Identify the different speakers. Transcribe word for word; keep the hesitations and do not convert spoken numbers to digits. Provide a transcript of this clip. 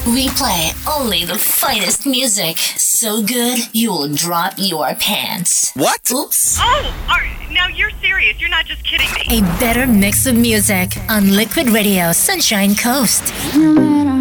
Speaker 1: We play only the finest music. So good, you'll drop your pants.
Speaker 2: What?
Speaker 1: Oops.
Speaker 3: Oh, are, now you're serious. You're not just kidding me.
Speaker 1: A better mix of music on Liquid Radio Sunshine Coast.